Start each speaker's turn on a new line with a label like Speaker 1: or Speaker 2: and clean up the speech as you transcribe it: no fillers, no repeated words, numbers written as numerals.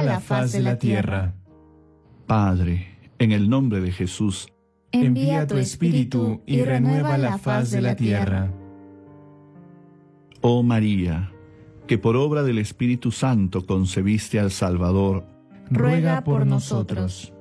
Speaker 1: la faz de la tierra.
Speaker 2: Padre, en el nombre de Jesús,
Speaker 1: Envía tu Espíritu y renueva la faz de la tierra.
Speaker 2: oh María, que por obra del Espíritu Santo concebiste al Salvador,
Speaker 1: Ruega por nosotros.